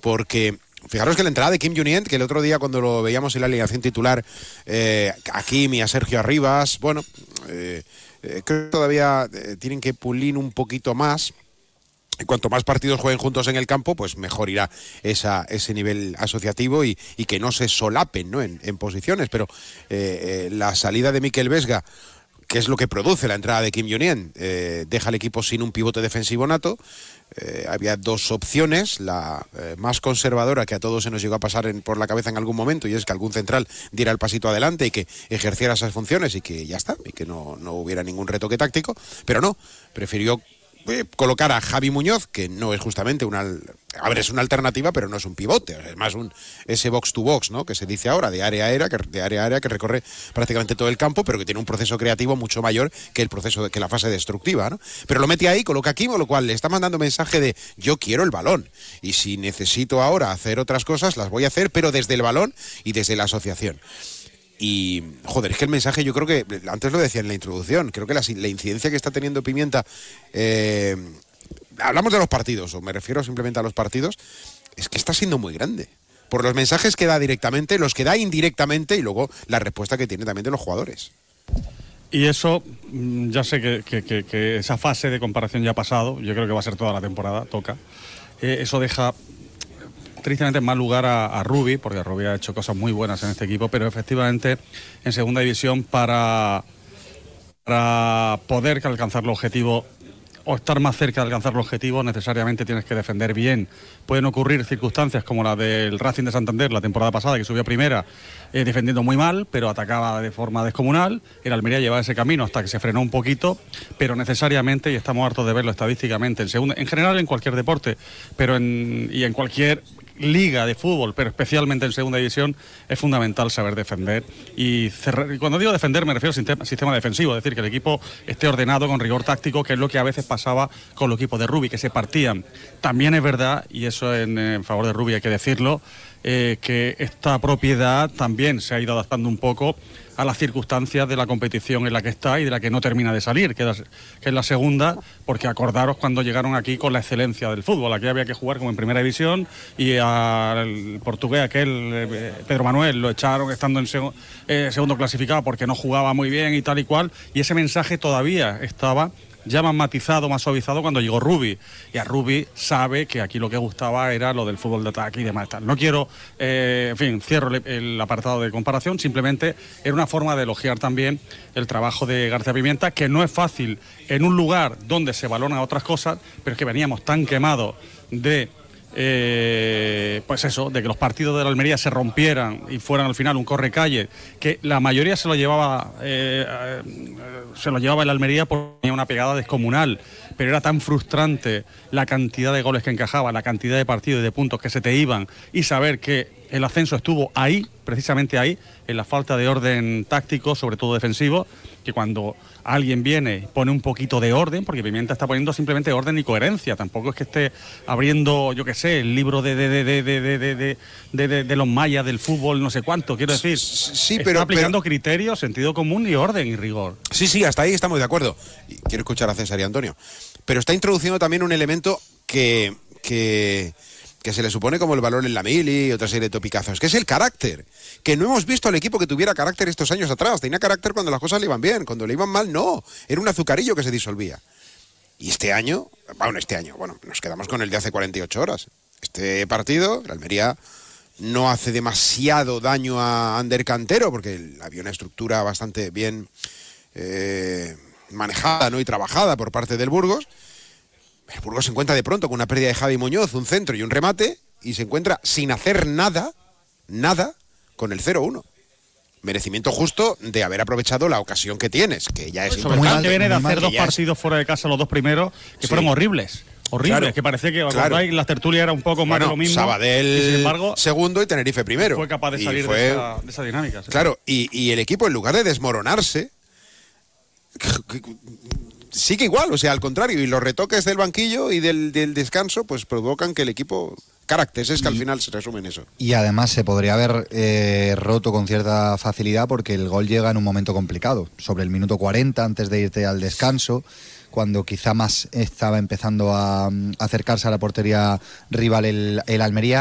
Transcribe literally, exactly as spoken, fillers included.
porque fijaros que la entrada de Kim Junien, que el otro día cuando lo veíamos en la alineación titular, eh, a Kim y a Sergio Arribas, bueno, eh, eh, creo que todavía eh, tienen que pulir un poquito más. Y cuanto más partidos jueguen juntos en el campo, pues mejor irá esa, ese nivel asociativo y, y que no se solapen, ¿no? en, en posiciones. Pero eh, eh, la salida de Mikel Vesga, que es lo que produce la entrada de Kim Junien, eh, deja al equipo sin un pivote defensivo nato. Eh, había dos opciones, la eh, más conservadora, que a todos se nos llegó a pasar en, por la cabeza en algún momento, y es que algún central diera el pasito adelante y que ejerciera esas funciones y que ya está, y que no, no hubiera ningún retoque táctico, pero no, prefirió eh, colocar a Javi Muñoz, que no es justamente una... A ver, es una alternativa, pero no es un pivote, es más un ese box to box, ¿no? Que se dice ahora, de área a área, que, de área a área, que recorre prácticamente todo el campo, pero que tiene un proceso creativo mucho mayor que el proceso de, que la fase destructiva, ¿no? Pero lo mete ahí, coloca a Kim, lo cual le está mandando mensaje de yo quiero el balón, y si necesito ahora hacer otras cosas, las voy a hacer, pero desde el balón y desde la asociación. Y, joder, es que el mensaje, yo creo que, antes lo decía en la introducción, creo que la, la incidencia que está teniendo Pimienta, eh, hablamos de los partidos, o me refiero simplemente a los partidos, es que está siendo muy grande. Por los mensajes que da directamente, los que da indirectamente, y luego la respuesta que tiene también de los jugadores. Y eso, ya sé que, que, que, que esa fase de comparación ya ha pasado, yo creo que va a ser toda la temporada, toca. Eh, eso deja tristemente en mal lugar a, a Rubi, porque Rubi ha hecho cosas muy buenas en este equipo, pero efectivamente en segunda división para, para poder alcanzar el objetivo o estar más cerca de alcanzar el objetivo, necesariamente tienes que defender bien. Pueden ocurrir circunstancias como la del Racing de Santander la temporada pasada, que subió a primera eh, defendiendo muy mal, pero atacaba de forma descomunal. El Almería llevaba ese camino hasta que se frenó un poquito, pero necesariamente, y estamos hartos de verlo estadísticamente, en, segunda, en general en cualquier deporte, pero en, y en cualquier liga de fútbol, pero especialmente en segunda división, es fundamental saber defender. Y, cerrar, y cuando digo defender me refiero al sistema, sistema defensivo, es decir, que el equipo esté ordenado con rigor táctico, que es lo que a veces pasaba con los equipos de Rubi, que se partían. También es verdad, y eso en, en favor de Rubi hay que decirlo, eh, que esta propiedad también se ha ido adaptando un poco a las circunstancias de la competición en la que está y de la que no termina de salir, que es, que es la segunda, porque acordaros cuando llegaron aquí con la excelencia del fútbol. Aquí había que jugar como en primera división y al portugués aquel, eh, Pedro Manuel, lo echaron estando en seg eh, segundo clasificado porque no jugaba muy bien y tal y cual, y ese mensaje todavía estaba ya más matizado, más suavizado cuando llegó Rubi, y a Rubi sabe que aquí lo que gustaba era lo del fútbol de ataque y demás. No quiero, eh, en fin, cierro el apartado de comparación, simplemente era una forma de elogiar también el trabajo de García Pimienta, que no es fácil en un lugar donde se valoran otras cosas, pero es que veníamos tan quemados de... Eh, pues eso, de que los partidos de la Almería se rompieran y fueran al final un corre-calle, que la mayoría se lo llevaba eh, eh, se lo llevaba el Almería porque tenía una pegada descomunal, pero era tan frustrante la cantidad de goles que encajaba, la cantidad de partidos y de puntos que se te iban, y saber que el ascenso estuvo ahí, precisamente ahí, en la falta de orden táctico, sobre todo defensivo, que cuando alguien viene y pone un poquito de orden, porque Pimienta está poniendo simplemente orden y coherencia, tampoco es que esté abriendo, yo qué sé, el libro de de, de, de, de, de, de, de, de, de los mayas del fútbol, no sé cuánto, quiero decir, sí, está pero, aplicando pero... criterios, sentido común y orden y rigor. Sí, sí, hasta ahí estamos de acuerdo. Y quiero escuchar a César y Antonio. Pero está introduciendo también un elemento que... que... que se le supone como el valor en la mili y otra serie de topicazos, que es el carácter, que no hemos visto al equipo que tuviera carácter estos años atrás. Tenía carácter cuando las cosas le iban bien, cuando le iban mal no, era un azucarillo que se disolvía. Y este año, bueno, este año, bueno, nos quedamos con el de hace cuarenta y ocho horas. Este partido, la Almería no hace demasiado daño a Ander Cantero, porque había una estructura bastante bien eh, manejada, ¿no? y trabajada por parte del Burgos. El Burgos se encuentra de pronto con una pérdida de Javi Muñoz, un centro y un remate, y se encuentra sin hacer nada, nada, con el cero uno. Merecimiento justo de haber aprovechado la ocasión que tienes, que ya es sobre importante. todo que viene de hacer dos partidos es... fuera de casa, los dos primeros, que sí. fueron horribles. Horribles, claro, que parecía que claro. la tertulia era un poco más bueno, de lo mismo. Sabadell y sin embargo, segundo y Tenerife primero. Fue capaz de salir fue... de, esa, de esa dinámica. ¿Sí? Claro, y, y el equipo, en lugar de desmoronarse, sigue igual, o sea, al contrario, y los retoques del banquillo y del, del descanso, pues provocan que el equipo... Carácter, es que al final se resume en eso. Y además se podría haber eh, roto con cierta facilidad porque el gol llega en un momento complicado, sobre el minuto cuarenta, antes de irte al descanso, cuando quizá más estaba empezando a, a acercarse a la portería rival el, el Almería.